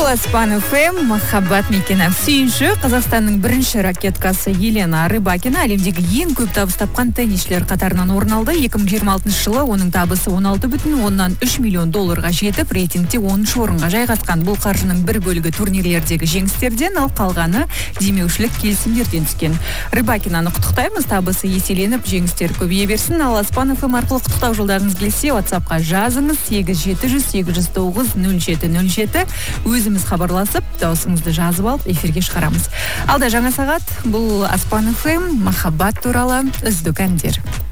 Аспан ФМ, махаббат мекені. Сүйінші Қазақстанның бірінші ракеткасы Елена Рыбакина әлемдегі ең көп табыс тапқан теннисшілер қатарынан орын алды. 2026 жылы оның табысы 16,3 миллион долларға жетіп, рейтингте 10 орынға жайғасқан. Бұл қаржының бір бөлігі турнирлердегі жеңістерден, ал қалғаны демеушілік келісімдерден түскен. Рыбакинаны құттықтаймыз, табысы еселеніп, жеңістер көбейе берсін. Ал Аспан ФМ арқылы құттықтау жолдарыңыз келсе, WhatsApp-қа жазыңыз 8700-809-0707. Өзіміз хабарласып, даусыңызды жазып алып, эфирге шығарамыз. Алда жаңа сағат, бұл Аспан ФМ, махаббат туралы үздік әндер.